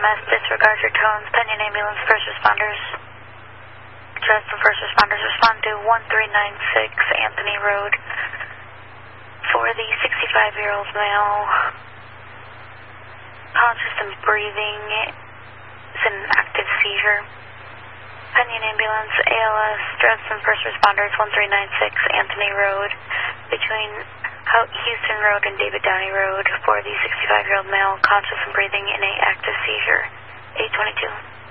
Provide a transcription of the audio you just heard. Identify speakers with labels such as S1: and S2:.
S1: EMS, disregard your tones. Pending ambulance, first responders. Just the first responders respond to 1396 Anthony Road for the 65-year-old male. Conscious and breathing. It's an active seizure. Pending ambulance, ALS, Dresden first responders, 1396 Anthony Road, between Houston Road and David Downey Road for the 65-year-old male, conscious and breathing in a active seizure. 822.